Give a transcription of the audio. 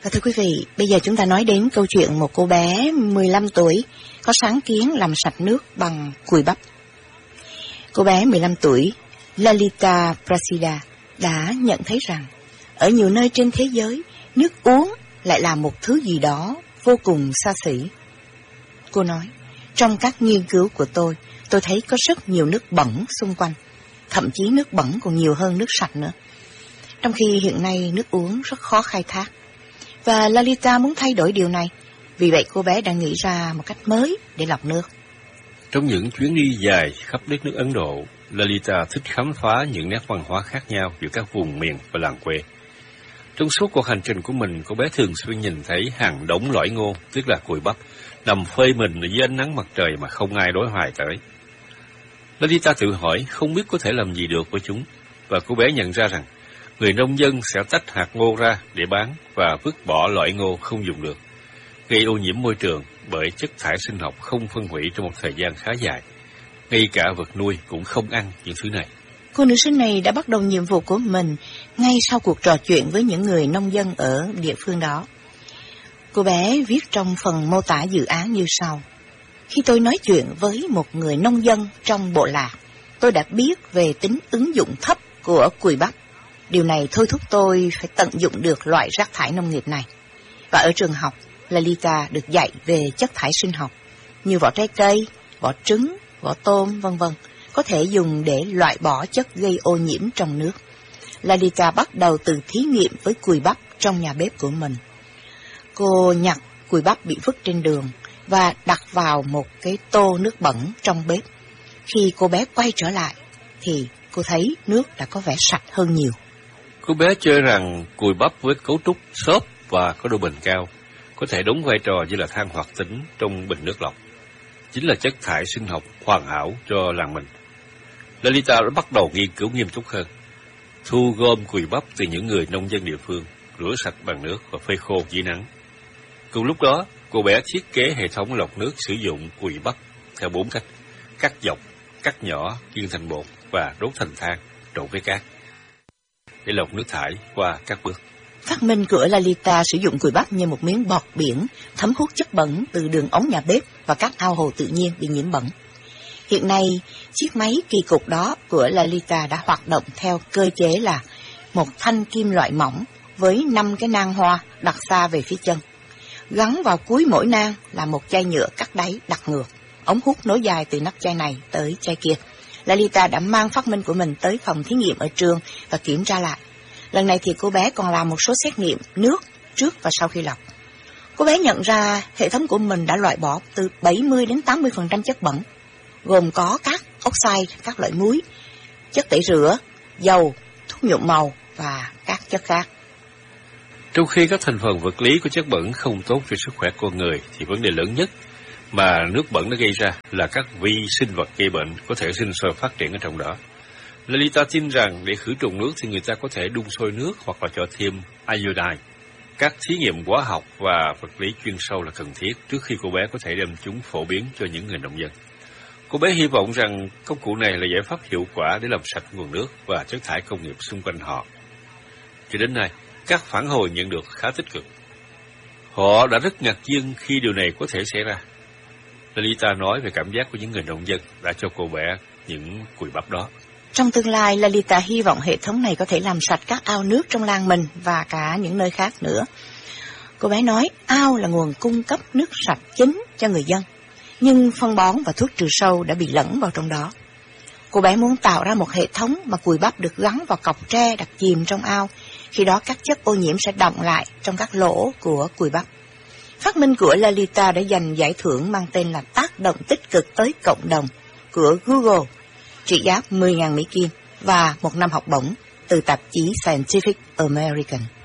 Và thưa quý vị, bây giờ chúng ta nói đến câu chuyện một cô bé 15 tuổi có sáng kiến làm sạch nước bằng cùi bắp. Cô bé 15 tuổi, Lalita Prasida, đã nhận thấy rằng ở nhiều nơi trên thế giới, nước uống lại là một thứ gì đó vô cùng xa xỉ. Cô nói, trong các nghiên cứu của tôi thấy có rất nhiều nước bẩn xung quanh, thậm chí nước bẩn còn nhiều hơn nước sạch nữa. Trong khi hiện nay nước uống rất khó khai thác. Và Lalita muốn thay đổi điều này, vì vậy cô bé đã nghĩ ra một cách mới để lọc nước. Trong những chuyến đi dài khắp đất nước Ấn Độ, Lalita thích khám phá những nét văn hóa khác nhau giữa các vùng miền và làng quê. Trong suốt cuộc hành trình của mình, cô bé thường xuyên nhìn thấy hàng đống lõi ngô, tức là cùi bắp, nằm phơi mình dưới ánh nắng mặt trời mà không ai đối hoài tới. Lalita tự hỏi không biết có thể làm gì được với chúng, và cô bé nhận ra rằng người nông dân sẽ tách hạt ngô ra để bán và vứt bỏ lõi ngô không dùng được, gây ô nhiễm môi trường bởi chất thải sinh học không phân hủy trong một thời gian khá dài. Ngay cả vật nuôi cũng không ăn những thứ này. Cô nữ sinh này đã bắt đầu nhiệm vụ của mình ngay sau cuộc trò chuyện với những người nông dân ở địa phương đó. Cô bé viết trong phần mô tả dự án như sau. Khi tôi nói chuyện với một người nông dân trong bộ lạc, tôi đã biết về tính ứng dụng thấp của cùi bắp. Điều này thôi thúc tôi phải tận dụng được loại rác thải nông nghiệp này. Và ở trường học, Lalita được dạy về chất thải sinh học như vỏ trái cây, vỏ trứng, vỏ tôm, v.v. có thể dùng để loại bỏ chất gây ô nhiễm trong nước. Lalita bắt đầu từ thí nghiệm với cùi bắp trong nhà bếp của mình. Cô nhặt cùi bắp bị vứt trên đường và đặt vào một cái tô nước bẩn trong bếp. Khi cô bé quay trở lại thì cô thấy nước đã có vẻ sạch hơn nhiều. Cô bé chơi rằng cùi bắp với cấu trúc xốp và có độ bền cao có thể đóng vai trò như là than hoạt tính trong bình nước lọc, chính là chất thải sinh học hoàn hảo cho làng mình. Lalita đã bắt đầu nghiên cứu nghiêm túc hơn, thu gom cùi bắp từ những người nông dân địa phương, rửa sạch bằng nước và phơi khô dưới nắng. Cùng lúc đó, cô bé thiết kế hệ thống lọc nước sử dụng cùi bắp theo 4 cách: cắt dọc, cắt nhỏ, chiên thành bột và đốt thành than trộn với cát để lọc nước thải qua các bước. Phát minh của Lalita sử dụng cùi bắp như một miếng bọt biển thấm hút chất bẩn từ đường ống nhà bếp và các ao hồ tự nhiên bị nhiễm bẩn. Hiện nay, chiếc máy kỳ cục đó của Lalita đã hoạt động theo cơ chế là một thanh kim loại mỏng với 5 cái nang hoa đặt xa về phía chân. Gắn vào cuối mỗi nang là một chai nhựa cắt đáy đặt ngược, ống hút nối dài từ nắp chai này tới chai kia. Lalita đã mang phát minh của mình tới phòng thí nghiệm ở trường và kiểm tra lại. Lần này thì cô bé còn làm một số xét nghiệm nước trước và sau khi lọc. Cô bé nhận ra hệ thống của mình đã loại bỏ từ 70 đến 80% chất bẩn, gồm có các oxide, các loại muối, chất tẩy rửa, dầu, thuốc nhuộm màu và các chất khác. Trong khi các thành phần vật lý của chất bẩn không tốt cho sức khỏe con người, thì vấn đề lớn nhất mà nước bẩn đã gây ra là các vi sinh vật gây bệnh có thể sinh sôi phát triển ở trong đó. Lalita tin rằng để khử trùng nước thì người ta có thể đun sôi nước hoặc là cho thêm iodine. Các thí nghiệm hóa học và vật lý chuyên sâu là cần thiết trước khi cô bé có thể đem chúng phổ biến cho những người nông dân. Cô bé hy vọng rằng công cụ này là giải pháp hiệu quả để làm sạch nguồn nước và chất thải công nghiệp xung quanh họ. Cho đến nay, các phản hồi nhận được khá tích cực. Họ đã rất ngạc nhiên khi điều này có thể xảy ra. Lalita nói về cảm giác của những người nông dân đã cho cô bé những cùi bắp đó. Trong tương lai, Lalita hy vọng hệ thống này có thể làm sạch các ao nước trong làng mình và cả những nơi khác nữa. Cô bé nói ao là nguồn cung cấp nước sạch chính cho người dân, nhưng phân bón và thuốc trừ sâu đã bị lẫn vào trong đó. Cô bé muốn tạo ra một hệ thống mà cùi bắp được gắn vào cọc tre đặt chìm trong ao, khi đó các chất ô nhiễm sẽ đọng lại trong các lỗ của cùi bắp. Phát minh của Lalita đã giành giải thưởng mang tên là tác động tích cực tới cộng đồng của Google, trị giá 10.000 Mỹ Kim và một năm học bổng từ tạp chí Scientific American.